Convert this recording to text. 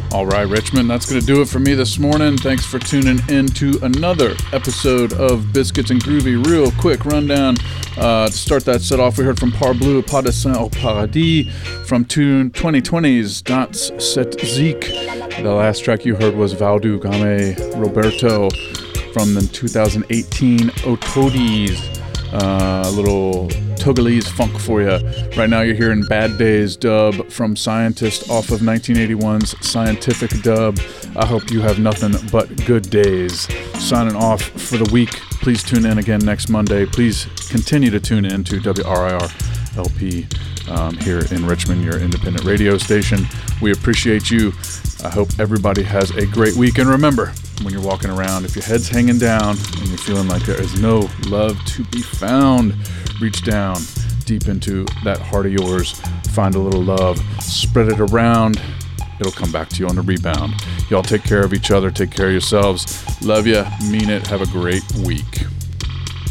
All right, Richmond, that's going to do it for me this morning. Thanks for tuning in to another episode of Biscuits and Groovy. Real quick rundown. To start that set off, we heard from Parbleu, Pas de Saint au Paradis, from 2020's Dans Cette Zik. The last track you heard was Valdu Game Roberto from the 2018 Otodis. A little Togolese funk for you. Right now you're hearing Bad Days dub from Scientist off of 1981's Scientific dub. I hope you have nothing but good days. Signing off for the week. Please tune in again next Monday. Please continue to tune in to WRIR LP here in Richmond, your independent radio station. We appreciate you. I hope everybody has a great week. And remember, when you're walking around, if your head's hanging down and you're feeling like there is no love to be found, reach down deep into that heart of yours, find a little love, spread it around. It'll come back to you on the rebound. Y'all take care of each other, take care of yourselves. Love ya, mean it, have a great week.